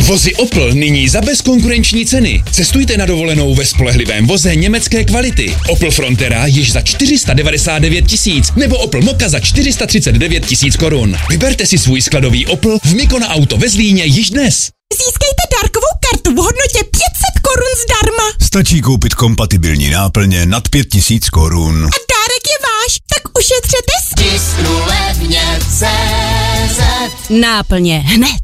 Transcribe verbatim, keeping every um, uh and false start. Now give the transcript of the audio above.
Vozy Opel nyní za bezkonkurenční ceny. Cestujte na dovolenou ve spolehlivém voze německé kvality. Opel Frontera již za čtyři sta devadesát devět tisíc nebo Opel Mokka za čtyři sta třicet devět tisíc korun. Vyberte si svůj skladový Opel v Mikona Auto ve Zlíně již dnes. Získejte dárkovou kartu v hodnotě pět set korun zdarma. Stačí koupit kompatibilní náplně nad pět tisíc korun. A dárek je váš, tak ušetřete s Tisknu levně C Z. Náplně hned.